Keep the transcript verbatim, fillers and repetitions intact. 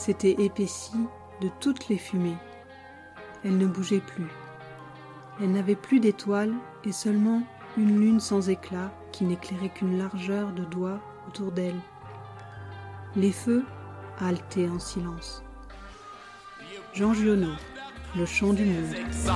s'était épaissie de toutes les fumées. Elle ne bougeait plus. Elle n'avait plus d'étoiles et seulement une lune sans éclat qui n'éclairait qu'une largeur de doigts autour d'elle. Les feux haletaient en silence. Jean Giono, Le chant du monde.